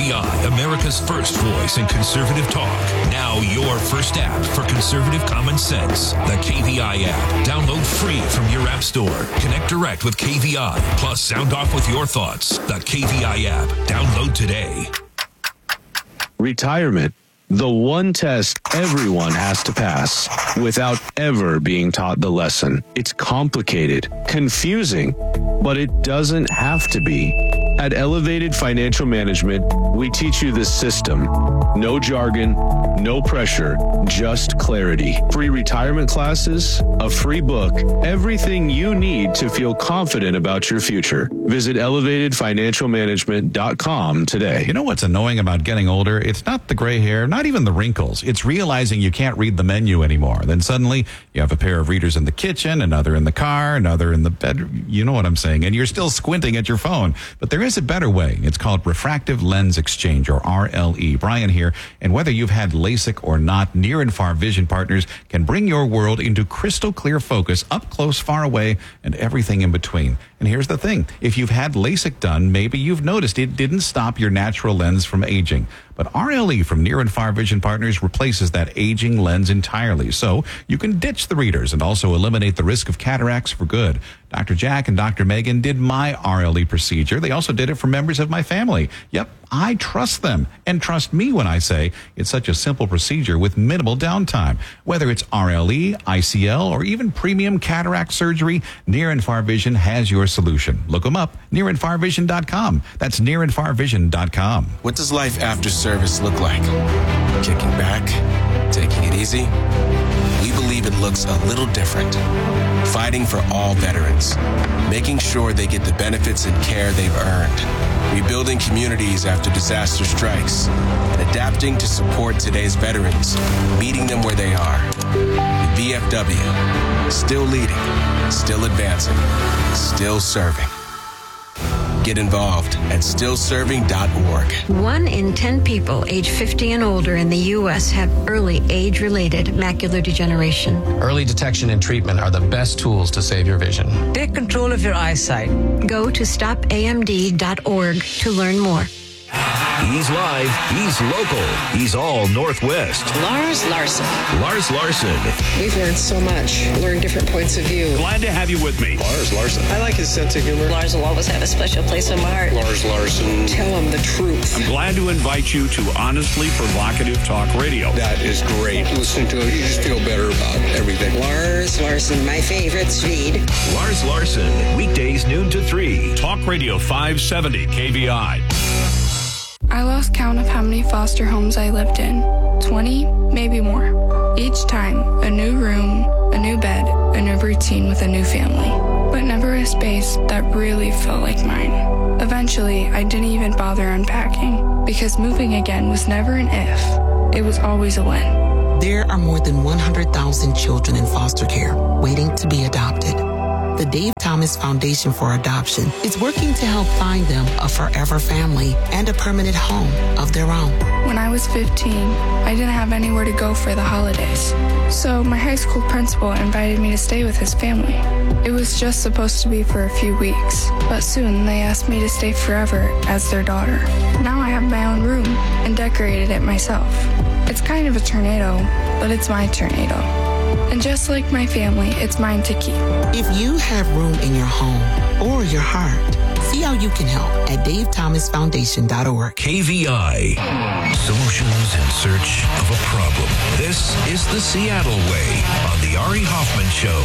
KVI, America's first voice in conservative talk. Now your first app for conservative common sense. The KVI app. Download free from your app store. Connect direct with KVI. Plus, sound off with your thoughts. The KVI app. Download today. Retirement. The one test everyone has to pass without ever being taught the lesson. It's complicated, confusing, but it doesn't have to be. At Elevated Financial Management, we teach you the system. No jargon, no pressure, just clarity. Free retirement classes, a free book, everything you need to feel confident about your future. Visit elevatedfinancialmanagement.com today. You know what's annoying about getting older? It's not the gray hair, not even the wrinkles. It's realizing you can't read the menu anymore. Then suddenly you have a pair of readers in the kitchen, another in the car, another in the bedroom. You know what I'm saying? And you're still squinting at your phone. But there is a better way. It's called Refractive Lens Exchange, or RLE. Brian here. And whether you've had LASIK or not, Near and Far Vision Partners can bring your world into crystal clear focus, up close, far away, and everything in between. And here's the thing. If you've had LASIK done, maybe you've noticed it didn't stop your natural lens from aging. But RLE from Near and Far Vision Partners replaces that aging lens entirely. So you can ditch the readers and also eliminate the risk of cataracts for good. Dr. Jack and Dr. Megan did my RLE procedure. They also did it for members of my family. Yep, I trust them. And trust me when I say it's such a simple procedure with minimal downtime. Whether it's RLE, ICL, or even premium cataract surgery, Near and Far Vision has your solution. Look them up, nearandfarvision.com. That's nearandfarvision.com. What does life after service look like? Kicking back? Taking it easy? We believe it looks a little different. Fighting for all veterans. Making sure they get the benefits and care they've earned. Rebuilding communities after disaster strikes. And adapting to support today's veterans. Meeting them where they are. The VFW. Still leading. Still advancing. Still serving. Get involved at stillserving.org. 1 in 10 people age 50 and older in the U.S. have early age-related macular degeneration. Early detection and treatment are the best tools to save your vision. Take control of your eyesight. Go to stopamd.org to learn more. He's live. He's local. He's all Northwest. Lars Larson. Lars Larson. We've learned so much. Learned different points of view. Glad to have you with me. Lars Larson. I like his sense of humor. Lars will always have a special place in my heart. Lars Larson. Tell him the truth. I'm glad to invite you to Honestly Provocative Talk Radio. That is great. Listening to it, you just feel better about everything. Lars Larson, my favorite Swede. Lars Larson. Weekdays noon to 3. Talk Radio 570 KVI. I lost count of how many foster homes I lived in. 20, maybe more. Each time, a new room, a new bed, a new routine with a new family. But never a space that really felt like mine. Eventually, I didn't even bother unpacking, because moving again was never an if. It was always a when. There are more than 100,000 children in foster care waiting to be adopted. The Dave Thomas Foundation for Adoption is working to help find them a forever family and a permanent home of their own. When I was 15, I didn't have anywhere to go for the holidays. So my high school principal invited me to stay with his family. It was just supposed to be for a few weeks, but soon they asked me to stay forever as their daughter. Now I have my own room and decorated it myself. It's kind of a tornado, but it's my tornado. And just like my family, it's mine to keep. If you have room in your home or your heart, see how you can help at davethomasfoundation.org. KVI. Solutions in search of a problem. This is the Seattle Way on the Ari Hoffman Show.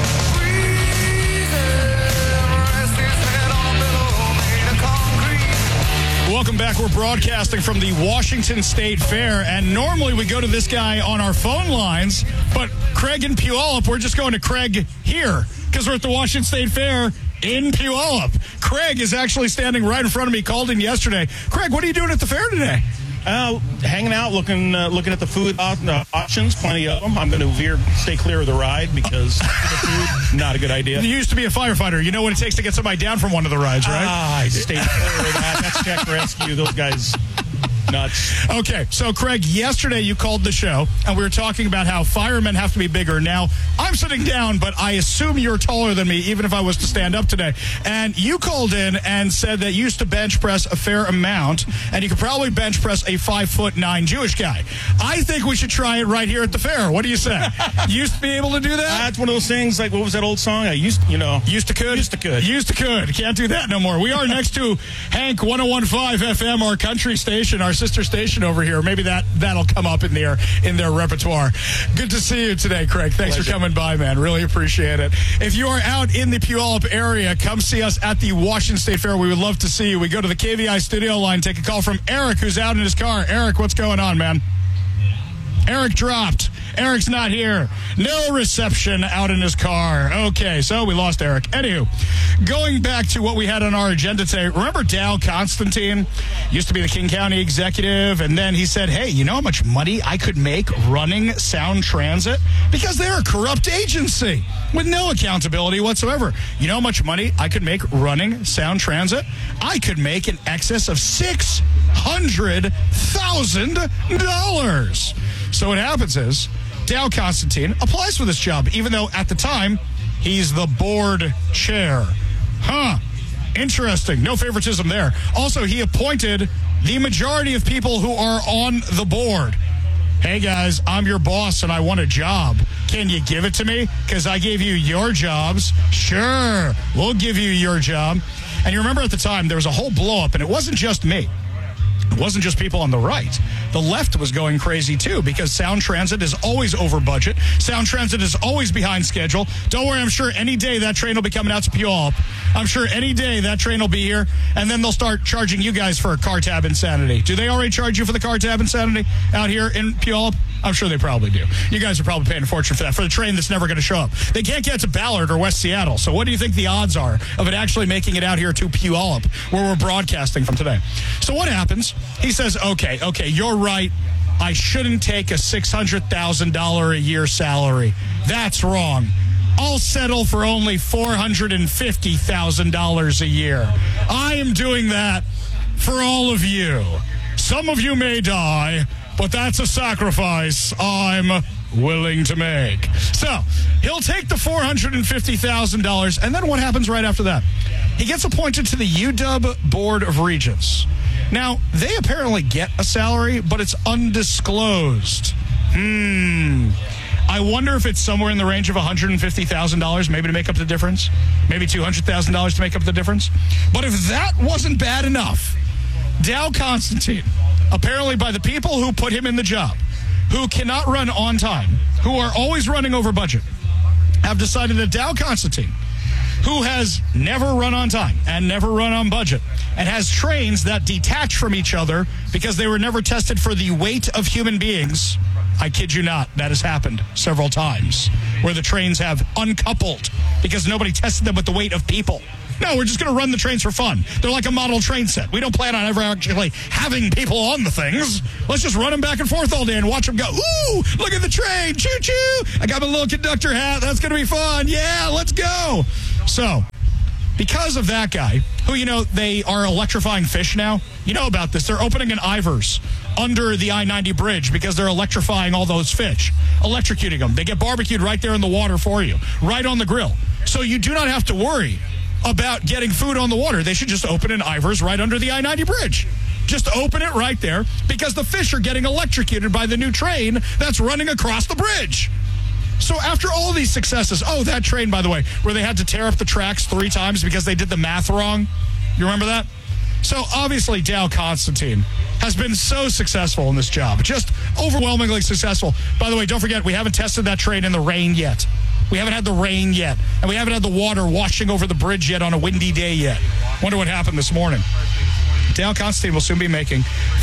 Welcome back. We're broadcasting from the Washington State Fair, and normally we go to this guy on our phone lines, but Craig in Puyallup, we're just going to Craig here because we're at the Washington State Fair in Puyallup. Craig is actually standing right in front of me, called in yesterday. Craig, what are you doing at the fair today? Hanging out, looking at the food options, plenty of them. I'm going to stay clear of the ride because the food, not a good idea. You used to be a firefighter. You know what it takes to get somebody down from one of the rides, right? I stay clear of that. That's Tech Rescue. Those guys, Nuts. Okay, so Craig, yesterday you called the show, and we were talking about how firemen have to be bigger. Now, I'm sitting down, but I assume you're taller than me, even if I was to stand up today. And you called in and said that you used to bench press a fair amount, and you could probably bench press a 5'9" Jewish guy. I think we should try it right here at the fair. What do you say? You used to be able to do that? That's one of those things, like, what was that old song? Used to could. Can't do that no more. We are next to Hank 101.5 FM, our country station, our sister station over here. Maybe that'll come up in their repertoire. Good to see you today, Craig. Thanks for coming by, man. Really appreciate it. If you are out in the Puyallup area, come see us at the Washington State Fair. We would love to see you. We go to the KVI studio line, take a call from Eric, who's out in his car. Eric, what's going on, man? Eric dropped. Eric's not here. No reception out in his car. Okay, so we lost Eric. Anywho, going back to what we had on our agenda today, remember Dow Constantine? Used to be the King County executive, and then he said, hey, you know how much money I could make running Sound Transit? Because they're a corrupt agency with no accountability whatsoever. You know how much money I could make running Sound Transit? I could make in excess of $600,000. So what happens is Dow Constantine applies for this job, even though at the time he's the board chair. Interesting. No favoritism there. Also, he appointed the majority of people who are on the board. Hey, guys, I'm your boss and I want a job. Can you give it to me? Because I gave you your jobs. Sure, we'll give you your job. And you remember at the time there was a whole blow up, and it wasn't just me. It wasn't just people on the right. The left was going crazy, too, because Sound Transit is always over budget. Sound Transit is always behind schedule. Don't worry, I'm sure any day that train will be coming out to Puyallup. I'm sure any day that train will be here, and then they'll start charging you guys for car tab insanity. Do they already charge you for the car tab insanity out here in Puyallup? I'm sure they probably do. You guys are probably paying a fortune for that, for the train that's never going to show up. They can't get to Ballard or West Seattle, so what do you think the odds are of it actually making it out here to Puyallup, where we're broadcasting from today? So what happens? He says, okay, you're right. I shouldn't take a $600,000 a year salary. That's wrong. I'll settle for only $450,000 a year. I am doing that for all of you. Some of you may die, but that's a sacrifice I'm willing to make. So he'll take the $450,000, and then what happens right after that? He gets appointed to the UW Board of Regents. Now, they apparently get a salary, but it's undisclosed. I wonder if it's somewhere in the range of $150,000, maybe to make up the difference. Maybe $200,000 to make up the difference. But if that wasn't bad enough, Dow Constantine, apparently by the people who put him in the job, who cannot run on time, who are always running over budget, have decided that Dow Constantine, who has never run on time and never run on budget and has trains that detach from each other because they were never tested for the weight of human beings. I kid you not, that has happened several times where the trains have uncoupled because nobody tested them with the weight of people. No, we're just going to run the trains for fun. They're like a model train set. We don't plan on ever actually having people on the things. Let's just run them back and forth all day and watch them go. Ooh, look at the train. Choo-choo. I got my little conductor hat. That's going to be fun. Yeah, let's go. So, because of that guy, who, they are electrifying fish now. You know about this. They're opening an Ivers under the I-90 bridge because they're electrifying all those fish, electrocuting them. They get barbecued right there in the water for you, right on the grill. So you do not have to worry about getting food on the water. They should just open an Ivers right under the I-90 bridge. Just open it right there because the fish are getting electrocuted by the new train that's running across the bridge. So after all these successes, that train, by the way, where they had to tear up the tracks 3 times because they did the math wrong. You remember that? So obviously Dow Constantine has been so successful in this job, just overwhelmingly successful. By the way, don't forget, we haven't tested that train in the rain yet. We haven't had the rain yet, and we haven't had the water washing over the bridge yet on a windy day yet. Wonder what happened this morning. Dow Constantine will soon be making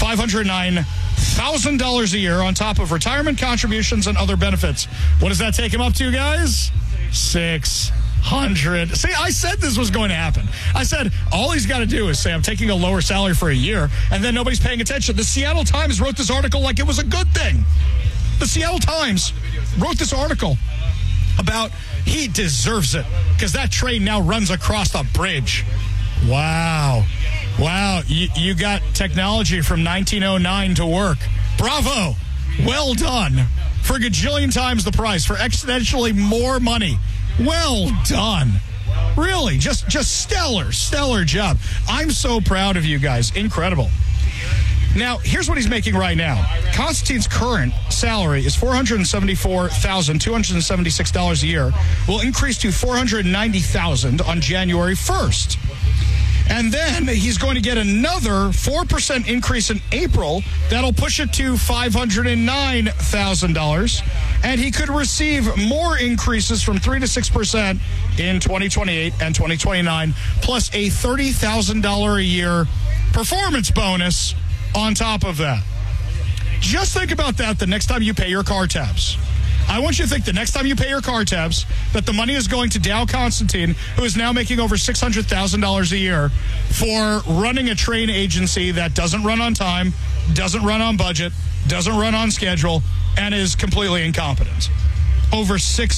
$509,000 a year on top of retirement contributions and other benefits. What does that take him up to, guys? $600,000. See, I said this was going to happen. I said all he's got to do is say, I'm taking a lower salary for a year, and then nobody's paying attention. The Seattle Times wrote this article like it was a good thing. The Seattle Times wrote this article about he deserves it because that train now runs across the bridge. Wow. Wow, you got technology from 1909 to work. Bravo. Well done. For a gajillion times the price, for exponentially more money. Well done. Really, just stellar job. I'm so proud of you guys. Incredible. Now, here's what he's making right now. Constantine's current salary is $474,276 a year. Will increase to $490,000 on January 1st. And then he's going to get another 4% increase in April. That'll push it to $509,000. And he could receive more increases from 3 to 6% in 2028 and 2029, plus a $30,000 a year performance bonus on top of that. Just think about that the next time you pay your car tabs. I want you to think the next time you pay your car tabs that the money is going to Dow Constantine, who is now making over $600,000 a year for running a train agency that doesn't run on time, doesn't run on budget, doesn't run on schedule, and is completely incompetent. Over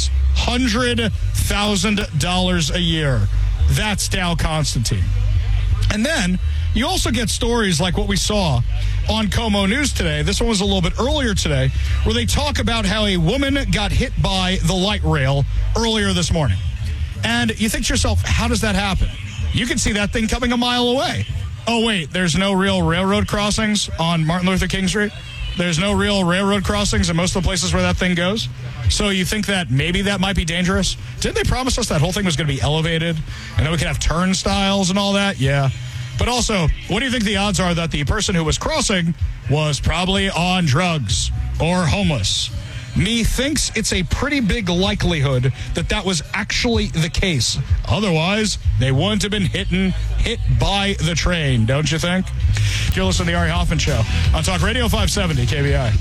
$600,000 a year. That's Dow Constantine. And then you also get stories like what we saw on Como News today. This one was a little bit earlier today, where they talk about how a woman got hit by the light rail earlier this morning. And you think to yourself, how does that happen? You can see that thing coming a mile away. Oh, wait, there's no real railroad crossings on Martin Luther King Street? There's no real railroad crossings in most of the places where that thing goes? So you think that maybe that might be dangerous? Didn't they promise us that whole thing was going to be elevated and then we could have turnstiles and all that? Yeah. But also, what do you think the odds are that the person who was crossing was probably on drugs or homeless? Methinks it's a pretty big likelihood that that was actually the case. Otherwise, they wouldn't have been hit by the train, don't you think? You're listening to the Ari Hoffman Show on Talk Radio 570 KVI.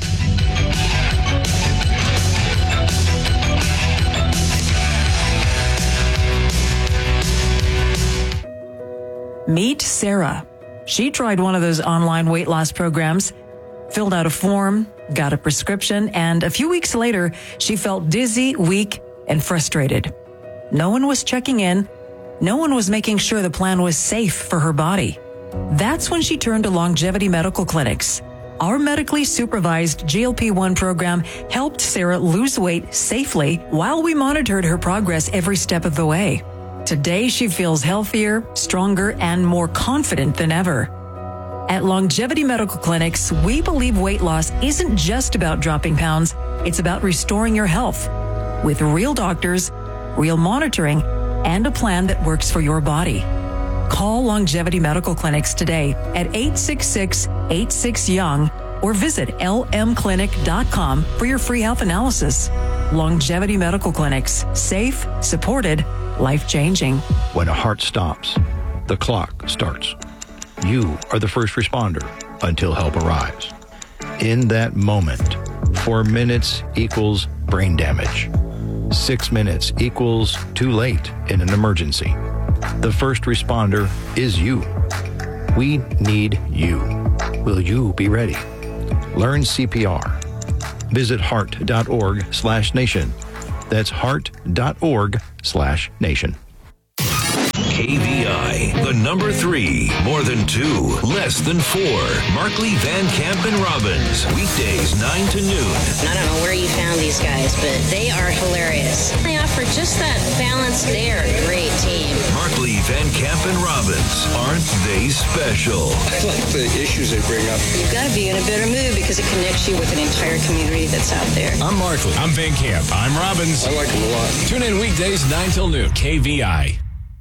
Meet Sarah. She tried one of those online weight loss programs, filled out a form, got a prescription, and a few weeks later, she felt dizzy, weak, and frustrated. No one was checking in. No one was making sure the plan was safe for her body. That's when she turned to Longevity Medical Clinics. Our medically supervised GLP-1 program helped Sarah lose weight safely while we monitored her progress every step of the way. Today, she feels healthier, stronger, and more confident than ever. At Longevity Medical Clinics, we believe weight loss isn't just about dropping pounds, it's about restoring your health with real doctors, real monitoring, and a plan that works for your body. Call Longevity Medical Clinics today at 866-86-YOUNG or visit lmclinic.com for your free health analysis. Longevity Medical Clinics. Safe, supported, life-changing. When a heart stops, the clock starts. You are the first responder until help arrives. In that moment, 4 minutes equals brain damage. 6 minutes equals too late in an emergency. The first responder is you. We need you. Will you be ready? Learn CPR. Visit heart.org/nation. That's heart.org/nation. KVI, the number 3, more than 2, less than 4. Markley, Van Camp, and Robbins, weekdays 9 to noon. I don't know where you found these guys, but they are hilarious. They offer just that balance. They are a great team. Markley, Van Camp, and Robbins, aren't they special? I like the issues they bring up. You've got to be in a better mood because it connects you with an entire community that's out there. I'm Markley. I'm Van Camp. I'm Robbins. I like them a lot. Tune in weekdays 9 till noon, KVI.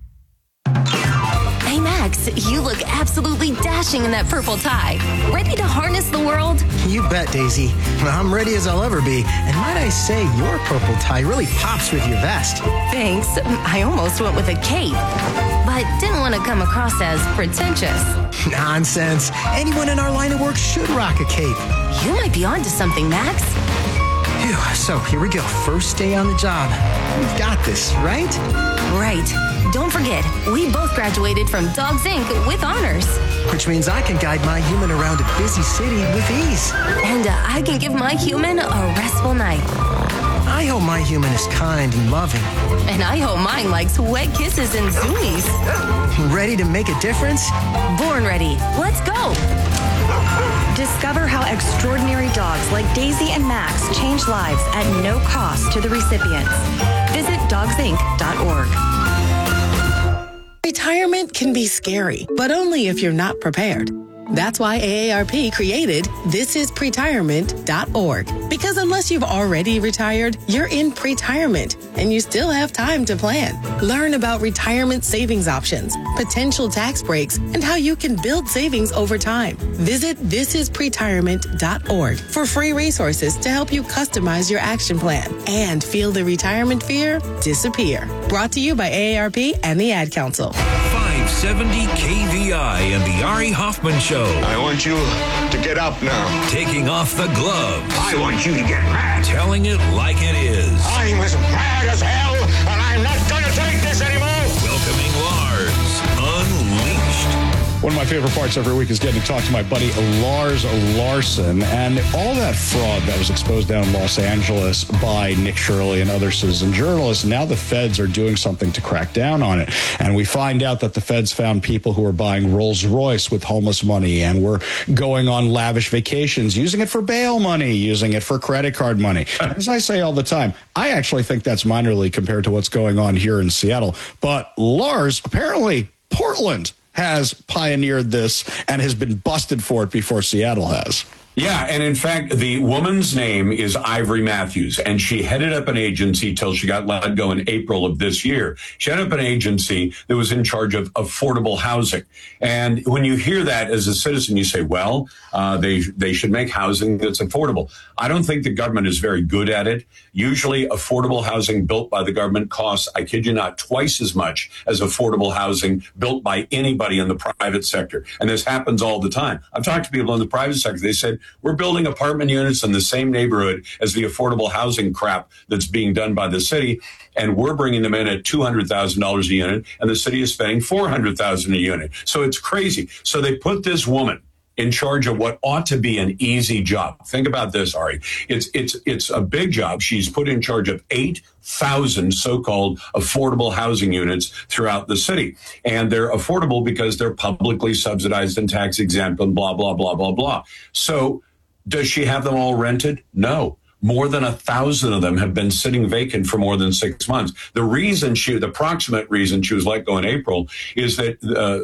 Hey, Max, you look absolutely dashing in that purple tie. Ready to harness the world? You bet, Daisy. I'm ready as I'll ever be. And might I say, your purple tie really pops with your vest. Thanks. I almost went with a cape, but didn't want to come across as pretentious. Nonsense. Anyone in our line of work should rock a cape. You might be onto something, Max. Phew, so here we go. First day on the job. We've got this, right? Right. Don't forget, we both graduated from Dogs Inc. with honors. Which means I can guide my human around a busy city with ease. And I can give my human a restful night. I I hope my human is kind and loving. And I hope mine likes wet kisses and zoomies. Ready to make a difference? Born ready. Let's go. Discover how extraordinary dogs like Daisy and Max change lives at no cost to the recipients. Visit dogsinc.org. Retirement can be scary, but only if you're not prepared. That's why AARP created thisispretirement.org. Because unless you've already retired, you're in pretirement and you still have time to plan. Learn about retirement savings options, potential tax breaks, and how you can build savings over time. Visit thisispretirement.org for free resources to help you customize your action plan and feel the retirement fear disappear. Brought to you by AARP and the Ad Council. 570 KVI and the Ari Hoffman Show. I want you to get up now. Taking off the gloves. I want you to get mad. Telling it like it is. I'm as mad as hell, and I'm not going to take this anymore. Welcoming Lars Unleashed. One of my favorite parts every week is getting to talk to my buddy Lars Larson, and all that fraud that was exposed down in Los Angeles by Nick Shirley and other citizen journalists. Now the feds are doing something to crack down on it. And we find out that the feds found people who were buying Rolls Royce with homeless money and were going on lavish vacations, using it for bail money, using it for credit card money. As I say all the time, I actually think that's minor league compared to what's going on here in Seattle. But Lars, apparently Portland has pioneered this and has been busted for it before Seattle has. Yeah, and in fact, the woman's name is Ivory Matthews, and she headed up an agency till she got let go in April of this year. She headed up an agency that was in charge of affordable housing. And when you hear that as a citizen, you say, well, they should make housing that's affordable. I don't think the government is very good at it. Usually affordable housing built by the government costs, I kid you not, twice as much as affordable housing built by anybody in the private sector. And this happens all the time. I've talked to people in the private sector. They said, we're building apartment units in the same neighborhood as the affordable housing crap that's being done by the city, and we're bringing them in at $200,000 a unit, and the city is spending $400,000 a unit. So it's crazy. So they put this woman in charge of what ought to be an easy job. Think about this, Ari. It's a big job. She's put in charge of 8,000 so-called affordable housing units throughout the city. And they're affordable because they're publicly subsidized and tax exempt and blah, blah, blah, blah, blah. So does she have them all rented? No. More than 1,000 of them have been sitting vacant for more than 6 months. The approximate reason she was let go in April is that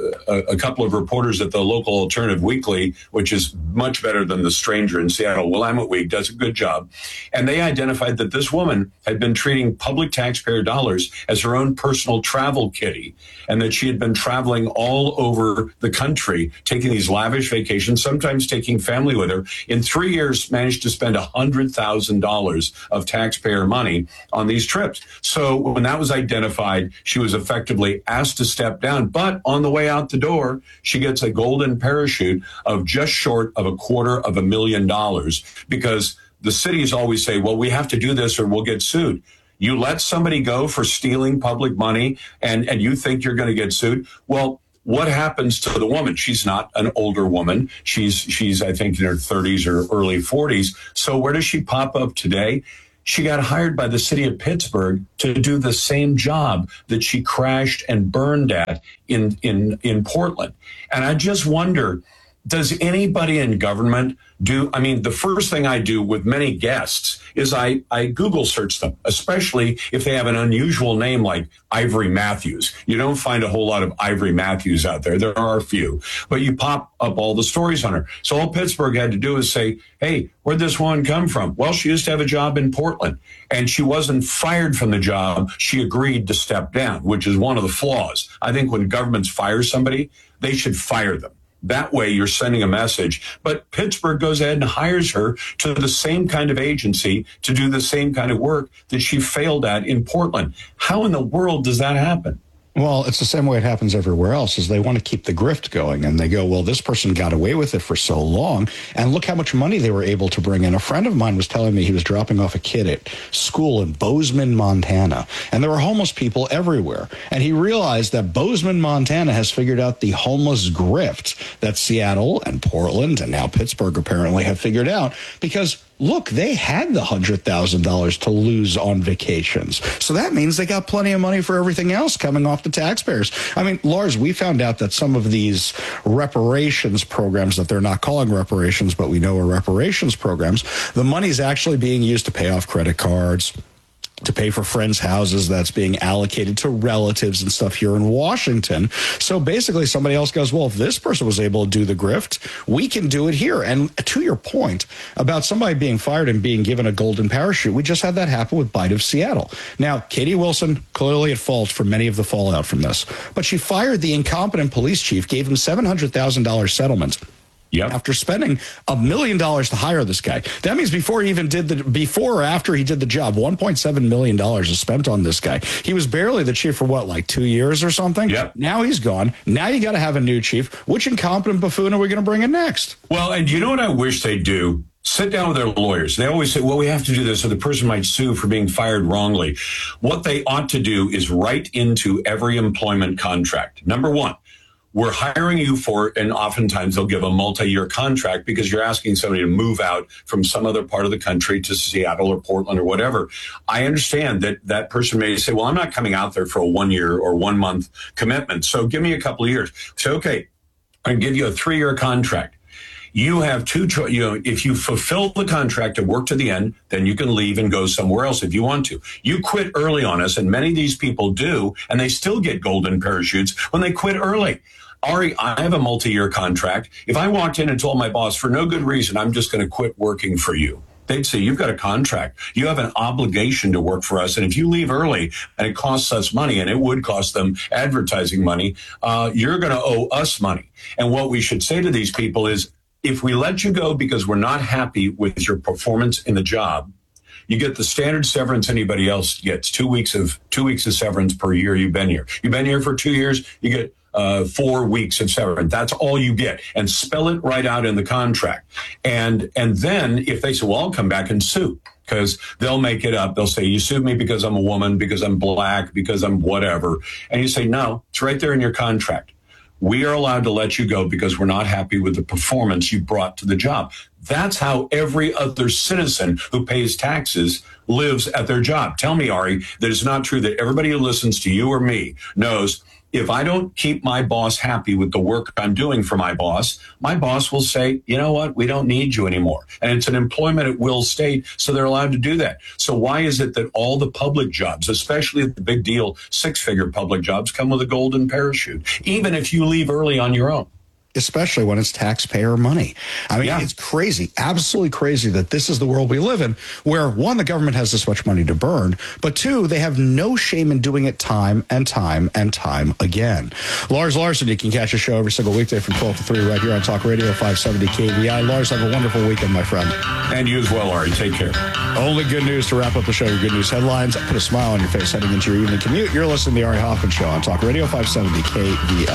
a couple of reporters at the local Alternative Weekly, which is much better teen The Stranger in Seattle, Willamette Week, does a good job. And they identified that this woman had been treating public taxpayer dollars as her own personal travel kitty, and that she had been traveling all over the country, taking these lavish vacations, sometimes taking family with her. In 3 years, managed to spend $100,000 of taxpayer money on these trips. So when that was identified, she was effectively asked to step down. But on the way out the door, she gets a golden parachute of just short of $250,000 because the cities always say, well, we have to do this or we'll get sued. You let somebody go for stealing public money and you think you're going to get sued? Well, what happens to the woman? She's not an older woman. She's I think in her 30s or early 40s. So where does she pop up today? She got hired by the city of Pittsburgh to do the same job that she crashed and burned at in Portland. And I just wonder, does anybody in government the first thing I do with many guests is I Google search them, especially if they have an unusual name like Ivory Matthews. You don't find a whole lot of Ivory Matthews out there. There are a few, but you pop up all the stories on her. So all Pittsburgh had to do is say, hey, where'd this woman come from? Well, she used to have a job in Portland, and she wasn't fired from the job. She agreed to step down, which is one of the flaws. I think when governments fire somebody, they should fire them. That way you're sending a message. But Pittsburgh goes ahead and hires her to the same kind of agency to do the same kind of work that she failed at in Portland. How in the world does that happen? Well, it's the same way it happens everywhere else, is they want to keep the grift going. And they go, well, this person got away with it for so long, and look how much money they were able to bring in. A friend of mine was telling me he was dropping off a kid at school in Bozeman, Montana, and there were homeless people everywhere. And he realized that Bozeman, Montana has figured out the homeless grift that Seattle and Portland and now Pittsburgh apparently have figured out, because look, they had the $100,000 to lose on vacations. So that means they got plenty of money for everything else coming off the taxpayers. I mean, Lars, we found out that some of these reparations programs that they're not calling reparations, but we know are reparations programs, the money's actually being used to pay off credit cards, to pay for friends' houses that's being allocated to relatives and stuff here in Washington. So basically somebody else goes, well, if this person was able to do the grift, we can do it here. And to your point about somebody being fired and being given a golden parachute, we just had that happen with Bite of Seattle. Now, Katie Wilson clearly at fault for many of the fallout from this, but she fired the incompetent police chief, gave him $700,000 settlement. Yep. After spending $1 million to hire this guy. That means before or after he did the job, $1.7 million is spent on this guy. He was barely the chief for like 2 years or something? Yep. Now he's gone. Now you got to have a new chief. Which incompetent buffoon are we going to bring in next? Well, and you know what I wish they'd do? Sit down with their lawyers. They always say, well, we have to do this, or the person might sue for being fired wrongly. What they ought to do is write into every employment contract. Number one, we're hiring you for, and oftentimes they'll give a multi-year contract because you're asking somebody to move out from some other part of the country to Seattle or Portland or whatever. I understand that that person may say, well, I'm not coming out there for a 1 year or 1 month commitment. So give me a couple of years. So, okay, I can give you a 3-year contract. You have if you fulfill the contract and work to the end, then you can leave and go somewhere else if you want to. You quit early on us, and many of these people do, and they still get golden parachutes when they quit early. Ari, I have a multi-year contract. If I walked in and told my boss for no good reason, I'm just going to quit working for you, they'd say, you've got a contract. You have an obligation to work for us. And if you leave early and it costs us money, and it would cost them advertising money, you're going to owe us money. And what we should say to these people is, if we let you go because we're not happy with your performance in the job, you get the standard severance anybody else gets, 2 weeks of severance per year you've been here. You've been here for 2 years, you get 4 weeks of severance. That's all you get. And spell it right out in the contract. And then if they say, well, I'll come back and sue, because they'll make it up. They'll say, you sued me because I'm a woman, because I'm black, because I'm whatever. And you say, no, it's right there in your contract. We are allowed to let you go because we're not happy with the performance you brought to the job. That's how every other citizen who pays taxes lives at their job. Tell me, Ari, that it's not true that everybody who listens to you or me knows if I don't keep my boss happy with the work I'm doing for my boss will say, you know what, we don't need you anymore. And it's an employment at will state, so they're allowed to do that. So why is it that all the public jobs, especially the big deal 6-figure public jobs, come with a golden parachute, even if you leave early on your own? Especially when it's taxpayer money. I mean, It's crazy, absolutely crazy that this is the world we live in, where, one, the government has this much money to burn, but two, they have no shame in doing it time and time and time again. Lars Larson, you can catch a show every single weekday from 12 to 3 right here on Talk Radio 570 KVI. Lars, have a wonderful weekend, my friend. And you as well, Ari. Take care. Only good news to wrap up the show. Your good news headlines. Put a smile on your face heading into your evening commute. You're listening to the Ari Hoffman Show on Talk Radio 570 KVI.